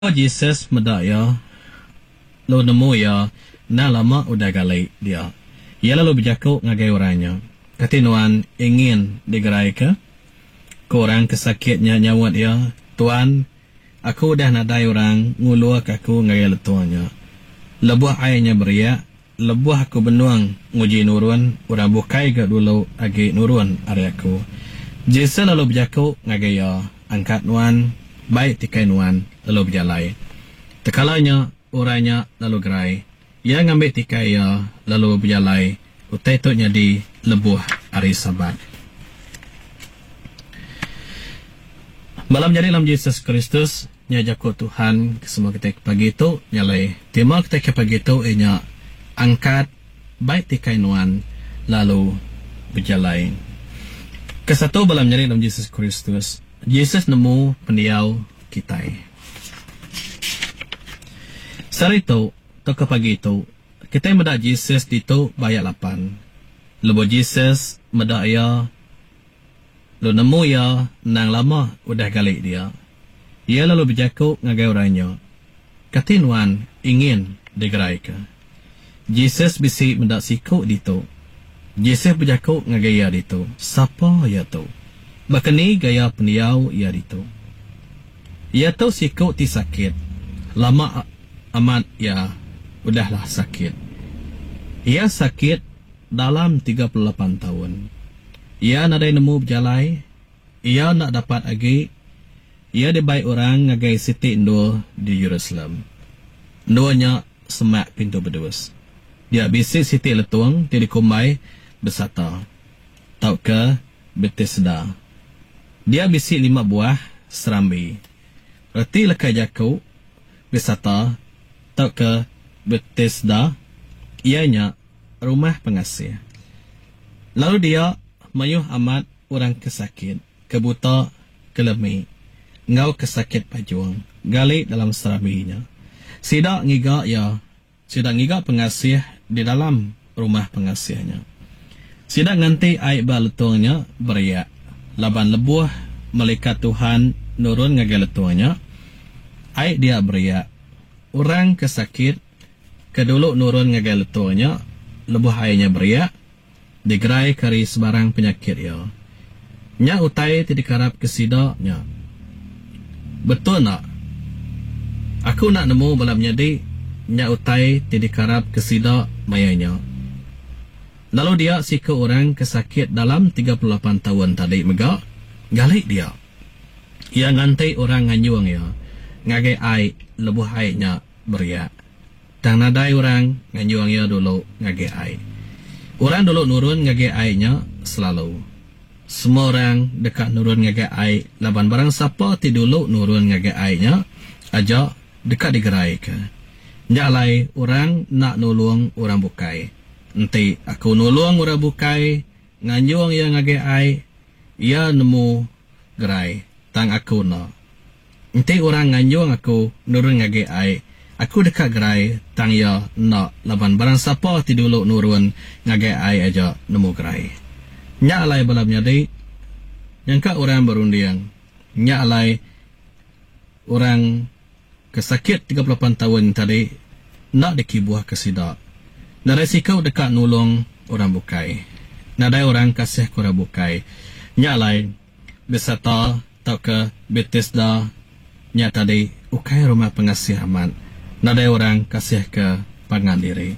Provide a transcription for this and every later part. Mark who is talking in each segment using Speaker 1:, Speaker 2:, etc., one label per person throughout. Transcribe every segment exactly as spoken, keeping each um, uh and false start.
Speaker 1: Jesus medaya lo nemu ya na lama udah galai dia. Ia lalu berjakuk ngagai orangnya. Katinuan ingin digerai ke? Korang kesakitnya nyawat ya. Tuan, aku dah nadai orang ngulur aku ngagai letuanya. Lebuh airnya beriak. Lebuh aku benuang nguji nurun. Orang bukai ke dulu agi nurun hari aku. Jesus lalu berjakuk ngagai ya. Angkat nuan. Baik tikai nuan lalu berjalai. Tekalanya orangnya lalu gerai. Ia ngambil tikai ya lalu berjalai. Utai tu jadi lebuh hari Sabat. Malam jadi dalam Yesus Kristus nya jakut Tuhan semua kita pagi itu nyalai. Tema kita ke pagi itu ianya angkat baik tikai nuan lalu berjalai. Kesatu malam jadi dalam Yesus Kristus. Yesus nemu pendiau kita. Sari itu, to ke pagi itu, kita meda Yesus di tu bayat lapan. Lepas Yesus meda ya, lo nemu ya, nang lama udah galik dia. Ia lalu berjakuk ngagai orangnya. Katinuan ingin digerai ke. Yesus bisi meda sikuk di tu. Yesus berjakuk ngagai ya di tu. Siapa ya tu? Bakani gaya pendiau ia itu. Ia tahu sikut ti sakit. Lama amat ya udahlah sakit. Ia sakit dalam tiga puluh lapan tahun. Ia nadai nemu berjalai. Ia nak dapat lagi. Ia dibaik orang ngagai Siti Indo di Yerusalem. Duanya semak pintu berdus. Dia bisik Siti letuang dia dikumbai bersata. Tahu ke Bethesda. Dia bisik lima buah serambi. Reti lekai jakuk wisata tau ke Bethesda. Ianya rumah pengasih. Lalu dia mayuh amat orang kesakit, kebuta, kelemi. Ngau kesakit pajuang. Galik dalam serambinya. Sidak ngiga ya. Sidak ngiga pengasih di dalam rumah pengasihnya. Sidak nganti air baletungnya beriak. Laban lebuh malaikat Tuhan nurun ngagai letuanya. Aik dia beriak. Orang kesakit kedulu nurun ngagai letuanya. Lebuh airnya beriak. Digerai kari sebarang penyakit ya. Nya utai tidak karap kesidaknya. Betul nak? Aku nak nemu balam nyadi. Nya utai tidak karap kesidak mayanya. Lalu dia siku orang kesakit dalam tiga puluh lapan tahun tadi megak. Galik dia. Ia ngantai orang nganyuang ya. Ngagai air, lebuh airnya beriak. Dan nadai orang nganyuang ya dulu ngagai air. Orang dulu nurun ngagai airnya selalu. Semua orang dekat nurun ngagai air. Laban barang siapa ti dulu nurun ngagai airnya. Aja dekat digerai ke. Nyalai orang nak nulung orang bukai. Nanti aku nulung orang bukai. Nganyuang yang ngagai air. Ia nemu gerai. Tang aku na. Nanti orang nganyuang aku nurun ngagai air. Aku dekat gerai. Tang ia na. Laban barang siapa ti dulu nurun ngagai air aja nemu gerai. Nyak alai balam nyadi. Nyangka orang berundiang. Nyak alai orang kesakit tiga puluh lapan tahun tadi. Nak dikibuah kesidak. Nadai sikau dekat nulung orang bukai. Nadai orang kasih korang bukai. Nya lain beserta tau ke Bethesda. Nya tadi ukai rumah pengasih aman. Nadai orang kasih ke pangan diri.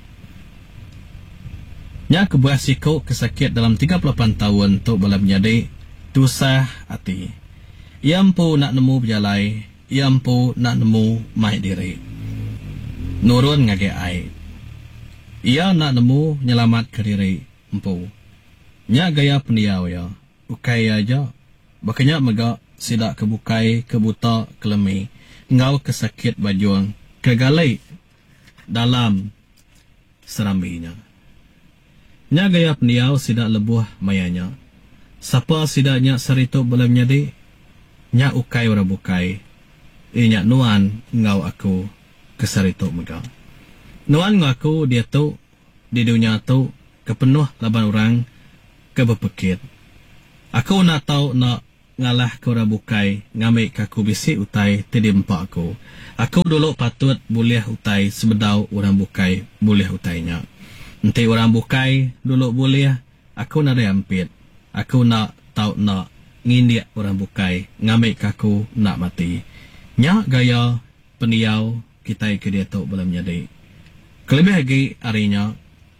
Speaker 1: Nya kebuah sikau kesakit dalam tiga puluh lapan tahun tu balam jadi dosa hati. Iampu nak nemu berjalai. Iampu nak nemu mai diri. Nurun ngagai air. Ia nak nemu nyelamat ke diri empu. Nya gaya pendiau ya. Ukai aja. Bakanya megak sidak kebukai, kebuta, kelemi. Ngau kesakit bajuang. Kegalai dalam serambinya. Nya gaya pendiau sidak lebuh mayanya. Siapa sidaknya seritu belum nyadi? Nya ukai orang bukai. Inya nuan ngau aku keseritu megak. Nuan ngaku dia tu di dunia tu kepenuh laban orang kebepekit. Aku nak tahu nak ngalah ke orang bukai ngambil kaku bisik utai tadi empak aku. Aku dulu patut boleh utai sebedau orang bukai boleh utainya. Nanti orang bukai dulu boleh, aku nak ampit. Aku nak tahu nak ngindik orang bukai ngambil kaku nak mati. Nya gaya peniau kita ke dia tu belum jadi. Kelebih lagi harinya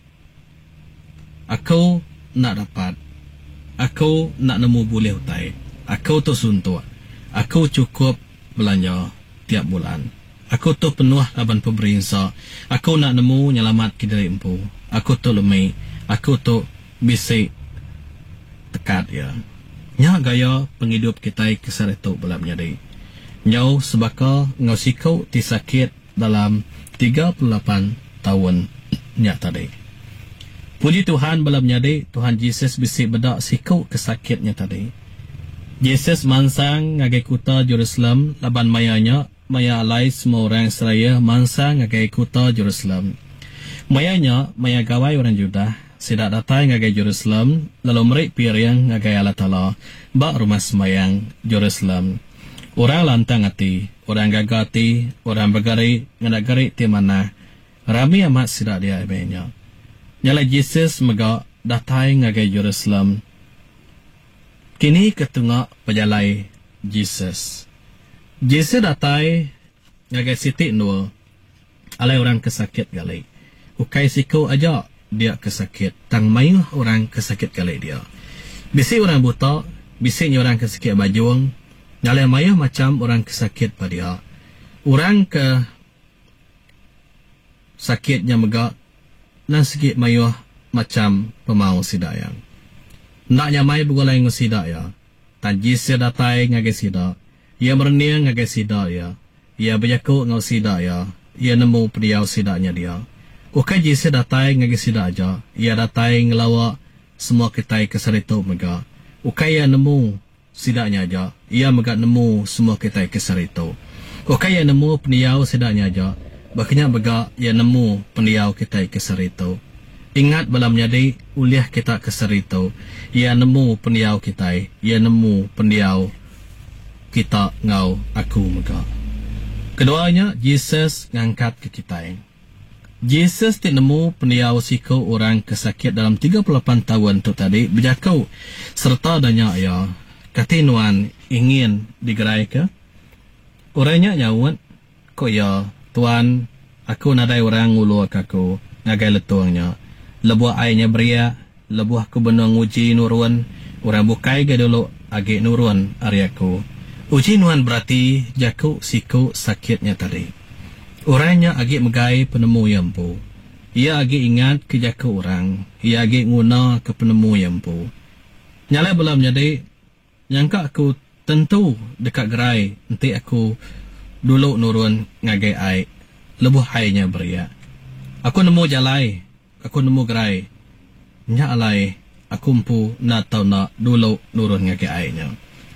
Speaker 1: aku nak dapat, aku nak nemu boleh utai. Aku tu suntuk. Aku cukup belanja tiap bulan. Aku tu penuh laban pemerintah. Aku nak nemu nyelamat ke diri empu. Aku tu lemai. Aku tu bisik tekat ya. Nya gaya penghidup kita kesar itu belum jadi. Nyau sebaka ngau sikau disakit dalam tiga puluh lapan tahun nya tadi. Puji Tuhan belum jadi Tuhan Yesus bisik bedak sikau kesakitnya tadi. Yesus mansang ngagai kota Jerusalem laban mayanya maya alai semua orang Israel mansang ngagai kota Jerusalem. Mayanya maya gawai orang Judah sidak datang ngagai Jerusalem lalu merik piring ngagai Allah Ta'ala bak rumah semayang Jerusalem. Orang lantang hati, orang gagah hati, orang bergari ngadak gari ti mana. Rami amat sidak dia ibenya. Nyala Yesus mega datang ngagai Jerusalem. Kini ketengah pejalai Jesus. Jesus datang ngagai sitik nua. Alai orang kesakit gali. Ukai siku aja dia kesakit. Tang mayuh orang kesakit gali dia. Bisi orang buta, bisinya orang kesakit bajuang. Ngalai mayuh macam orang kesakit pada dia. Orang ke sakitnya megak nan sikit mayuh macam pemau sidayang. Nak nyamai bugolai ngusida ya. Tan Jesus datai ngagai sida. Ia mereniang ngagai sida ya. Ia berjaku ngau sida ya. Ia nemu pediau sidanya dia. Ukai Jesus datai ngagai sida aja. Ia datai ngelawa semua kitai kesaritu mega. Ukai ia nemu sidanya aja. Ia mega nemu semua kitai kesaritu. Ukai ia nemu pediau sidanya aja. Baknya bega ia nemu pediau kitai kesaritu. Ingat balam jadi uliah kita keseritu. Ia nemu pendiau kita. Ia nemu pendiau kita ngau aku mega. Keduanya Jesus ngangkat ke kita. Jesus ti nemu pendiau siku orang kesakit dalam tiga puluh lapan tahun tu tadi berjakau serta danya ya katinuan ingin digerai ke. Orangnya nyawat ko ya Tuan aku nadai orang ngulu aku ngagai letuangnya. Lebuah airnya beria, lebuah ku benang uji nurun, orang bukai ke dulu agi nurun ariaku. Uji nuan berarti jaku siku sakitnya tadi. Orangnya agi megai penemu yampu. Ia agi ingat ke jaku orang, ia agi nguna ke penemu yampu. Nyala belum jadi, nyangka aku tentu dekat gerai, nanti aku dulu nurun ngagai air, lebuah airnya beria. Aku nemu jalai. Aku nemu gerai. Nya alai. Aku empu nak tahu nak dulu nurun ngake airnya.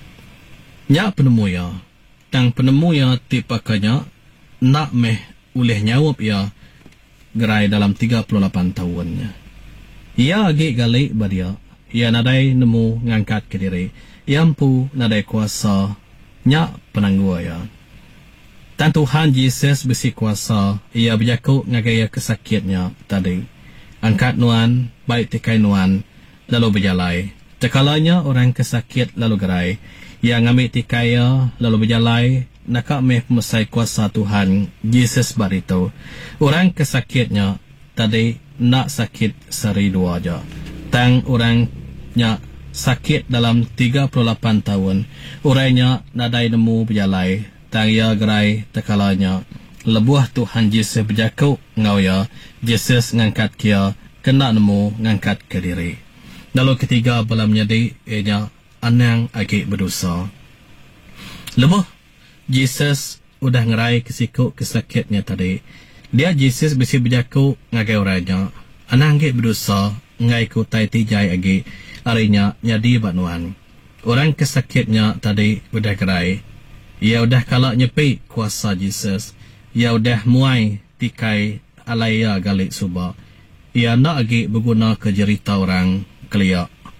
Speaker 1: Nya penemu ya. Tang penemu ya tipakanya nak meh uleh nyawap ya gerai dalam tiga puluh lapan tahunnya. Ia agi gali badia. Ia nadai nemu ngangkat ke diri. Ia empu nadai kuasa. Nya penanggua ya. Dan Tuhan Yesus besi kuasa. Ia berjaku ngagaya kesakitnya tadi. Angkat nuan, baik tikai nuan, lalu berjalai. Tekalanya orang kesakit lalu gerai. Yang ambil tikaya lalu berjalai. Nakak meh mesai kuasa Tuhan Yesus barito. Orang kesakitnya tadi nak sakit seri dua aja. Tang orangnya sakit dalam tiga puluh lapan tahun. Orangnya nadai nemu berjalai. Tang ya gerai tekalanya. Lebuah Tuhan Yesus berjakau ngau ya. Yesus ngangkat kia kena nemu ngangkat ke diri. Lalu ketiga balam jadi ianya anang agi berdosa. Lebuh Yesus udah ngerai kesiku kesakitnya tadi. Dia Yesus besi berjakau ngagai orangnya. Anang agi berdosa ngai kutai tijai agi arinya nyadi banuan. Orang kesakitnya tadi udah gerai. Ia udah kalak nyepi kuasa Yesus. Ia udah muai tikai alaya galik subah. Ia nak lagi berguna ke cerita orang keliak.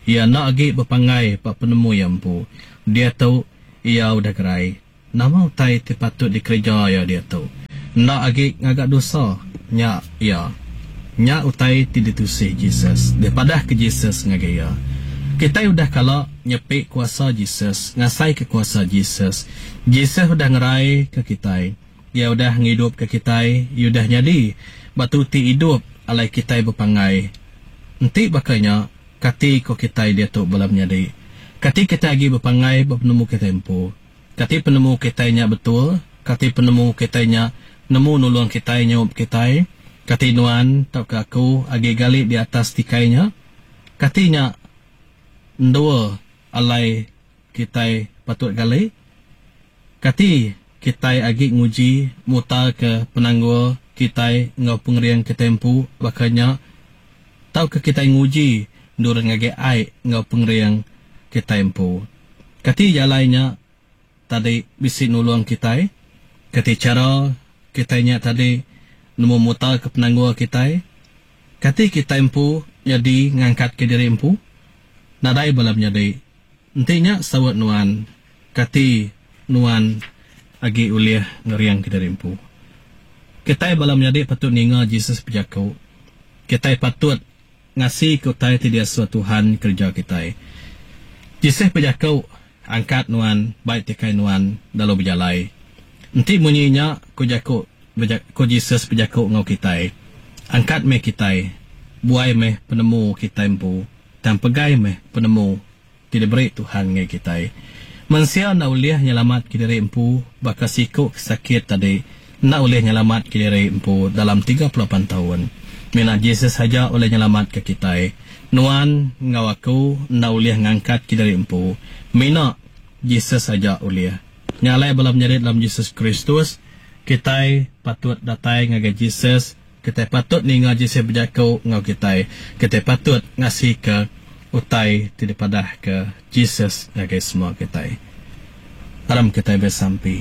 Speaker 1: Ia nak agi berpangai pak penemu yang pu. Dia tahu ia udah gerai. Nama utai ti patut dikerja ya dia tahu. Nak agi ngagak dosa. Nya ya. Nya utai ti ditusih Jesus. Daripada ke Jesus ngagaya. Kita udah kalau nyepik kuasa Jesus, ngasai ke kuasa Jesus. Jesus udah ngerai ke kita. Dia udah ngidup ke kita, dia udah jadi batu ti hidup alai kita berpangai. Nanti bakanya kati ko kita dia tu balam nyadi. Kati kita lagi berpangai berpenemu ke tempo. Kati penemu kita nya betul, kati penemu kita nya nemu nulung kita nyup kita. Kati nuan tak ke aku agi gali di atas tikainya. Katinya dua alai kita patut gali. Kati kita agi nguji muta ke penanggur kita ngau pengerian ke tempu bakanya tau ke kita nguji durang agi ai ngau pengerian ke tempu. Kati jalainya tadi bisi nulung kita. Kati cara kita nya tadi nemu muta ke penanggur kita. Kati kita empu jadi ngangkat ke diri empu. Nadai balam jadi. Nantinya sawat nuan. Kati nuan agi uliah ngeriang ke diri empu. Kita balam jadi patut ninga Jesus pejakau. Kita patut ngasih kutai tidak suatu Tuhan kerja kita. Jesus pejakau angkat nuan baik tikai nuan dalam berjalai. Nanti munyinya ku jakau ko Jesus pejakau ngau kita. Angkat me kita. Buai me penemu kita empu. Dan pegai me penemu tidak beri Tuhan ngai kita. Manusia nak uliah nyelamat ke diri empu baka sikuk sakit tadi. Nak uliah nyelamat ke diri empu dalam tiga puluh lapan tahun. Mina Jesus saja oleh nyelamat ke kita. Nuan ngau aku nak uliah ngangkat ke diri empu. Mina Jesus saja uliah. Nyalai balam nyarit dalam Yesus Kristus. Kita patut datai ngagai Jesus. Kita patut ninga Jesus berjakau ngau kita. Kita patut ngasih ke utai tidak padah ke Jesus ngagai semua kita. Aram kita bersampi.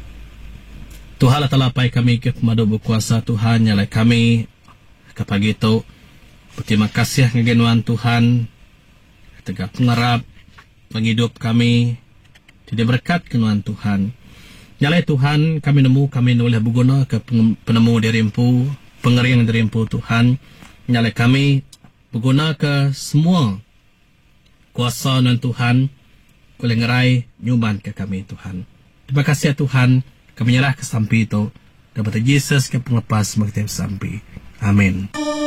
Speaker 1: Tuhan telah pai kami ke pemadu berkuasa Tuhan nyalai kami ke pagi itu. Berterima kasih ngagai nuan Tuhan. Tegak pengarap menghidup kami. Tidak berkat ke nuan Tuhan. Nyalai Tuhan kami nemu kami boleh berguna ke penemu diri empu. Pengerian dari empu Tuhan. Nyalai kami berguna ke semua kuasa dan Tuhan boleh ngerai nyuban ke kami Tuhan. Terima kasih Tuhan kami nyerah ke sampai itu dapat Yesus ke penglepas makhluk sampai. Amin.